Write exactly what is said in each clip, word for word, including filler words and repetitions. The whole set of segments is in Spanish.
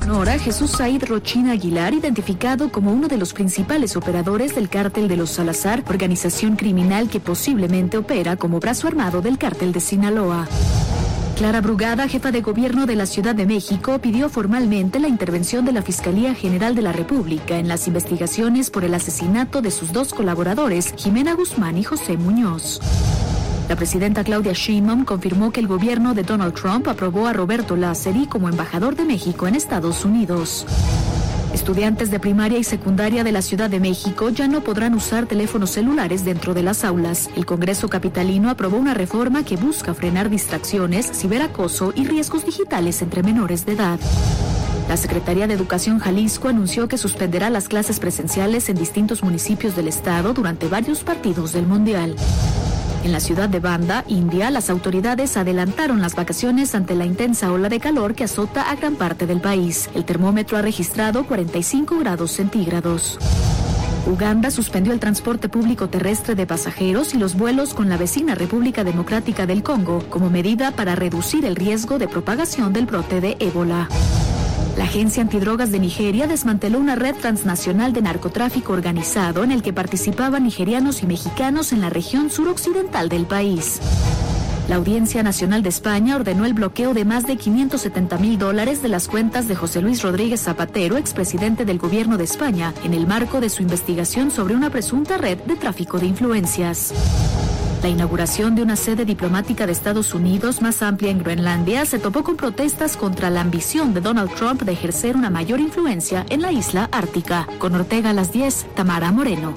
Sonora, Jesús Said Rochín Aguilar, identificado como uno de los principales operadores del cártel de los Salazar, organización criminal que posiblemente opera como brazo armado del cártel de Sinaloa. Clara Brugada, jefa de gobierno de la Ciudad de México, pidió formalmente la intervención de la Fiscalía General de la República en las investigaciones por el asesinato de sus dos colaboradores, Jimena Guzmán y José Muñoz. La presidenta Claudia Sheinbaum confirmó que el gobierno de Donald Trump aprobó a Roberto Lázari como embajador de México en Estados Unidos. Estudiantes de primaria y secundaria de la Ciudad de México ya no podrán usar teléfonos celulares dentro de las aulas. El Congreso capitalino aprobó una reforma que busca frenar distracciones, ciberacoso y riesgos digitales entre menores de edad. La Secretaría de Educación Jalisco anunció que suspenderá las clases presenciales en distintos municipios del estado durante varios partidos del Mundial. En la ciudad de Banda, India, las autoridades adelantaron las vacaciones ante la intensa ola de calor que azota a gran parte del país. El termómetro ha registrado cuarenta y cinco grados centígrados. Uganda suspendió el transporte público terrestre de pasajeros y los vuelos con la vecina República Democrática del Congo como medida para reducir el riesgo de propagación del brote de ébola. La Agencia Antidrogas de Nigeria desmanteló una red transnacional de narcotráfico organizado en el que participaban nigerianos y mexicanos en la región suroccidental del país. La Audiencia Nacional de España ordenó el bloqueo de más de quinientos setenta mil dólares de las cuentas de José Luis Rodríguez Zapatero, expresidente del Gobierno de España, en el marco de su investigación sobre una presunta red de tráfico de influencias. La inauguración de una sede diplomática de Estados Unidos más amplia en Groenlandia se topó con protestas contra la ambición de Donald Trump de ejercer una mayor influencia en la isla ártica. Con Ortega a las diez, Tamara Moreno.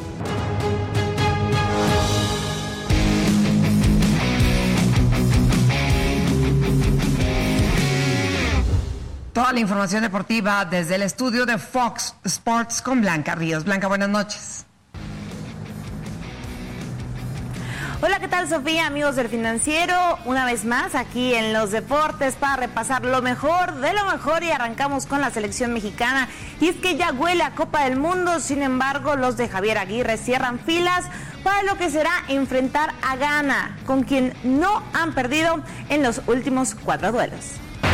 Toda la información deportiva desde el estudio de Fox Sports con Blanca Ríos. Blanca, buenas noches. Hola, ¿qué tal, Sofía? Amigos del Financiero, una vez más aquí en los deportes para repasar lo mejor de lo mejor y arrancamos con la selección mexicana. Y es que ya huele a Copa del Mundo, sin embargo, los de Javier Aguirre cierran filas para lo que será enfrentar a Ghana, con quien no han perdido en los últimos cuatro duelos.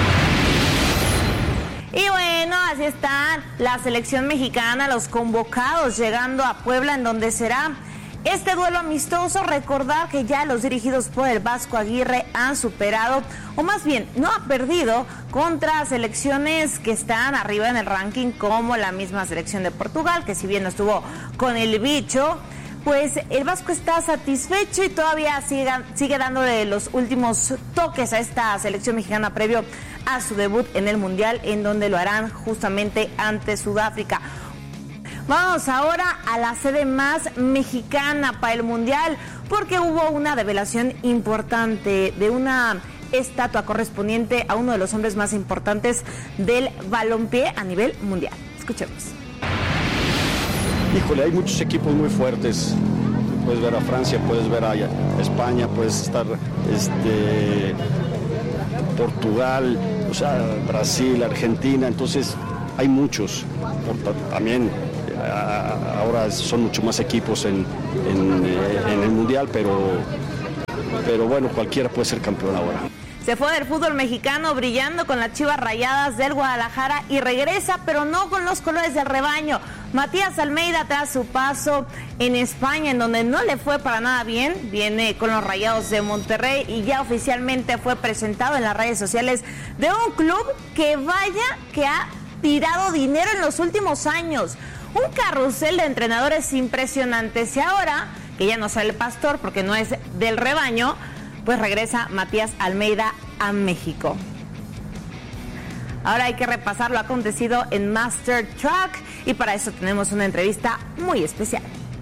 Y bueno, así está la selección mexicana, los convocados llegando a Puebla, en donde será este duelo amistoso. Recordar que ya los dirigidos por el Vasco Aguirre han superado, o más bien no han perdido, contra selecciones que están arriba en el ranking, como la misma selección de Portugal, que si bien no estuvo con el bicho, pues el Vasco está satisfecho y todavía sigue, sigue dándole los últimos toques a esta selección mexicana previo a su debut en el Mundial, en donde lo harán justamente ante Sudáfrica. Vamos ahora a la sede más mexicana para el Mundial, porque hubo una revelación importante de una estatua correspondiente a uno de los hombres más importantes del balompié a nivel mundial. Escuchemos. Híjole, hay muchos equipos muy fuertes. Puedes ver a Francia, puedes ver a España, puedes estar este, Portugal, o sea, Brasil, Argentina. Entonces hay muchos. También ahora son mucho más equipos en, en, en el Mundial, pero, pero bueno, cualquiera puede ser campeón ahora. Se fue del fútbol mexicano brillando con las Chivas Rayadas del Guadalajara y regresa, pero no con los colores del rebaño. Matías Almeida, tras su paso en España, en donde no le fue para nada bien, viene con los Rayados de Monterrey y ya oficialmente fue presentado en las redes sociales de un club que vaya que ha tirado dinero en los últimos años. Un carrusel de entrenadores impresionantes, y ahora que ya no sale el pastor porque no es del rebaño, pues regresa Matías Almeida a México. Ahora hay que repasar lo acontecido en Master Track y para eso tenemos una entrevista muy especial.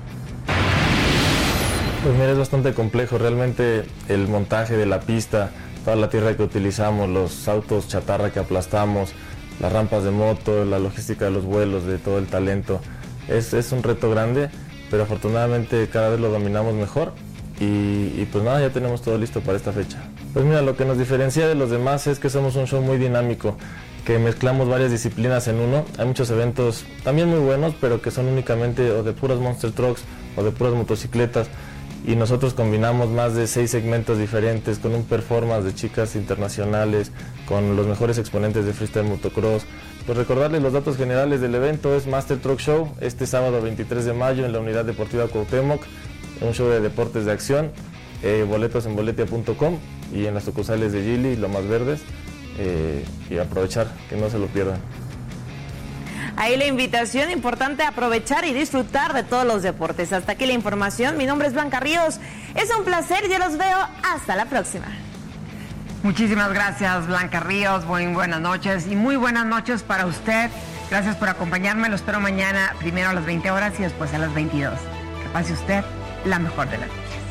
Pues mira, es bastante complejo realmente el montaje de la pista, toda la tierra que utilizamos, los autos chatarra que aplastamos, las rampas de moto, la logística de los vuelos, de todo el talento. Es, es un reto grande, pero afortunadamente cada vez lo dominamos mejor. Y, y pues nada, ya tenemos todo listo para esta fecha. Pues mira, lo que nos diferencia de los demás es que somos un show muy dinámico, que mezclamos varias disciplinas en uno. Hay muchos eventos también muy buenos, pero que son únicamente o de puras monster trucks o de puras motocicletas. y nosotros combinamos más de seis segmentos diferentes con un performance de chicas internacionales, con los mejores exponentes de freestyle motocross. Pues recordarles los datos generales del evento: es Master Truck Show este sábado veintitrés de mayo en la Unidad Deportiva Cuauhtémoc, un show de deportes de acción, eh, boletos en boletia punto com y en las sucursales de Gili, Lomas Verdes, eh, y aprovechar, que no se lo pierdan. Ahí la invitación, importante aprovechar y disfrutar de todos los deportes. Hasta aquí la información. Mi nombre es Blanca Ríos. Es un placer, yo los veo. Hasta la próxima. Muchísimas gracias, Blanca Ríos. Muy buenas noches y muy buenas noches para usted. Gracias por acompañarme. Lo espero mañana, primero a las veinte horas y después a las veintidós. Que pase usted la mejor de las noches.